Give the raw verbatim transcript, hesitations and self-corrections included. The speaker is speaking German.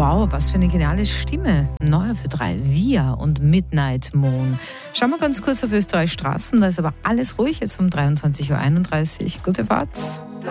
Wow, was für eine geniale Stimme. Neuer für drei, Via und Midnight Moon. Schauen wir ganz kurz auf Österreichs Straßen, da ist aber alles ruhig jetzt um dreiundzwanzig Uhr einunddreißig. Gute Fahrt.